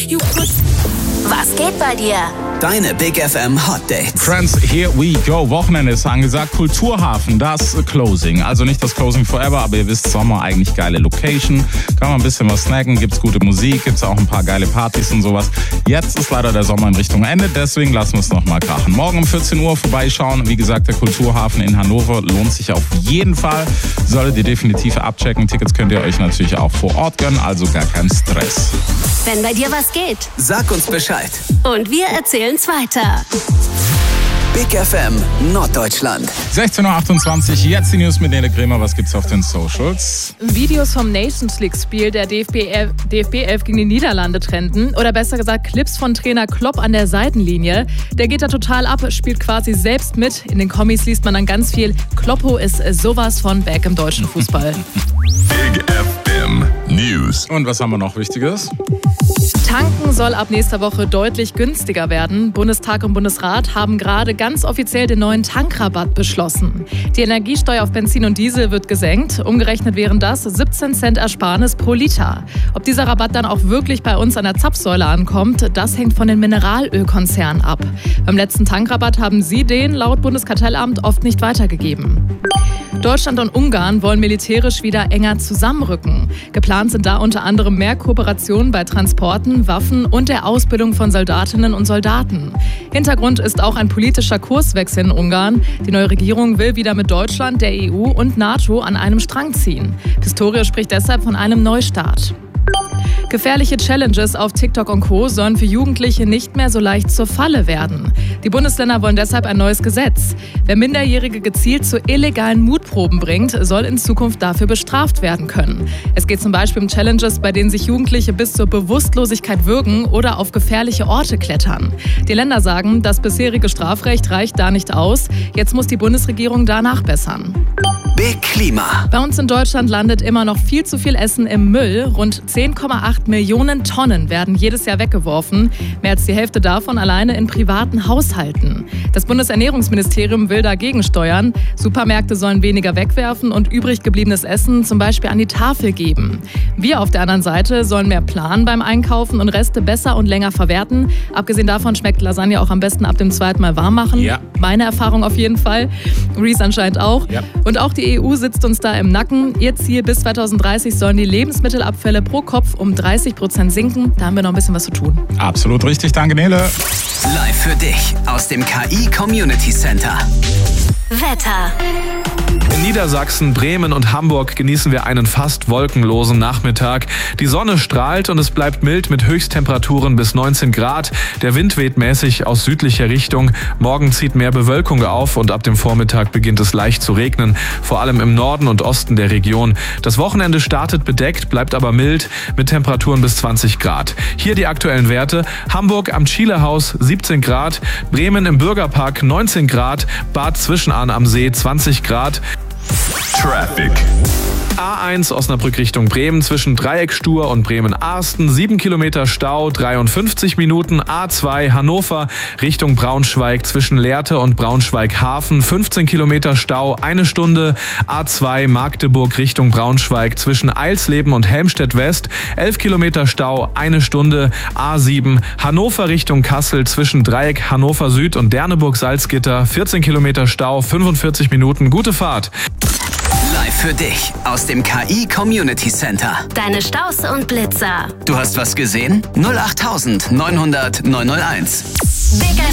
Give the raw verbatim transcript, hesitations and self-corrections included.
Was geht bei dir? Deine Big F M Hot Dates. Friends, here we go. Wochenende ist angesagt. Kulturhafen, das Closing. Also nicht das Closing Forever, aber ihr wisst, Sommer eigentlich geile Location. Kann man ein bisschen was snacken, gibt's gute Musik, gibt's auch ein paar geile Partys und sowas. Jetzt ist leider der Sommer in Richtung Ende, deswegen lassen wir es nochmal krachen. Morgen um vierzehn Uhr vorbeischauen. Wie gesagt, der Kulturhafen in Hannover lohnt sich auf jeden Fall. Solltet ihr definitiv abchecken. Tickets könnt ihr euch natürlich auch vor Ort gönnen, also gar kein Stress. Wenn bei dir was geht, Sag uns Bescheid. und wir erzählen's weiter. Big F M Norddeutschland. sechzehn Uhr achtundzwanzig, jetzt die News mit Nele Kremer. Was gibt's auf den Socials? Videos vom Nations League-Spiel der D F B elf gegen die Niederlande trenden. Oder besser gesagt, Clips von Trainer Klopp an der Seitenlinie. Der geht da total ab, spielt quasi selbst mit. In den Kommis liest man dann ganz viel. Kloppo ist sowas von back im deutschen Fußball. Big F M News. Und was haben wir noch Wichtiges? Tanken soll ab nächster Woche deutlich günstiger werden. Bundestag und Bundesrat haben gerade ganz offiziell den neuen Tankrabatt beschlossen. Die Energiesteuer auf Benzin und Diesel wird gesenkt. Umgerechnet wären das siebzehn Cent Ersparnis pro Liter. Ob dieser Rabatt dann auch wirklich bei uns an der Zapfsäule ankommt, das hängt von den Mineralölkonzernen ab. Beim letzten Tankrabatt haben sie den laut Bundeskartellamt oft nicht weitergegeben. Deutschland und Ungarn wollen militärisch wieder enger zusammenrücken. Geplant sind da unter anderem mehr Kooperationen bei Transporten, Waffen und der Ausbildung von Soldatinnen und Soldaten. Hintergrund ist auch ein politischer Kurswechsel in Ungarn. Die neue Regierung will wieder mit Deutschland, der E U und NATO an einem Strang ziehen. Pistorius spricht deshalb von einem Neustart. Gefährliche Challenges auf TikTok und Co. sollen für Jugendliche nicht mehr so leicht zur Falle werden. Die Bundesländer wollen deshalb ein neues Gesetz. Wer Minderjährige gezielt zu illegalen Mutproben bringt, soll in Zukunft dafür bestraft werden können. Es geht zum Beispiel um Challenges, bei denen sich Jugendliche bis zur Bewusstlosigkeit würgen oder auf gefährliche Orte klettern. Die Länder sagen, das bisherige Strafrecht reicht da nicht aus. Jetzt muss die Bundesregierung da nachbessern. Big Klima. Bei uns in Deutschland landet immer noch viel zu viel Essen im Müll. Rund zehn Komma acht Millionen Tonnen werden jedes Jahr weggeworfen. Mehr als die Hälfte davon alleine in privaten Haushalten. Das Bundesernährungsministerium will dagegen steuern. Supermärkte sollen weniger wegwerfen und übrig gebliebenes Essen zum Beispiel an die Tafel geben. Wir auf der anderen Seite sollen mehr planen beim Einkaufen und Reste besser und länger verwerten. Abgesehen davon schmeckt Lasagne auch am besten ab dem zweiten Mal warm machen. Ja. Meine Erfahrung auf jeden Fall. Reese anscheinend auch. Ja. Und auch die E U sitzt uns da im Nacken. Ihr Ziel bis zweitausenddreißig sollen die Lebensmittelabfälle pro Kopf um dreißig Prozent sinken. Da haben wir noch ein bisschen was zu tun. Absolut richtig, danke Nele. Live für dich aus dem K I Community Center. Wetter. In Niedersachsen, Bremen und Hamburg genießen wir einen fast wolkenlosen Nachmittag. Die Sonne strahlt und es bleibt mild mit Höchsttemperaturen bis neunzehn Grad. Der Wind weht mäßig aus südlicher Richtung. Morgen zieht mehr Bewölkung auf und ab dem Vormittag beginnt es leicht zu regnen. Vor allem im Norden und Osten der Region. Das Wochenende startet bedeckt, bleibt aber mild mit Temperaturen bis zwanzig Grad. Hier die aktuellen Werte. Hamburg am Schielehaus siebzehn Grad. Bremen im Bürgerpark neunzehn Grad. Bad Zwischenahn am See zwanzig Grad. Traffic. A eins Osnabrück Richtung Bremen zwischen Dreieckstuhr und Bremen-Arsten, sieben Kilometer Stau, dreiundfünfzig Minuten. A zwei Hannover Richtung Braunschweig zwischen Lehrte und Braunschweig-Hafen, fünfzehn Kilometer Stau, eine Stunde. A zwei Magdeburg Richtung Braunschweig zwischen Eilsleben und Helmstedt-West, elf Kilometer Stau, eine Stunde. A sieben Hannover Richtung Kassel zwischen Dreieck Hannover Süd und Derneburg-Salzgitter, vierzehn Kilometer Stau, fünfundvierzig Minuten. Gute Fahrt. Live für dich aus dem K I Community Center. Deine Staus und Blitzer. Du hast was gesehen? null acht neunhundert neunhunderteins. Big F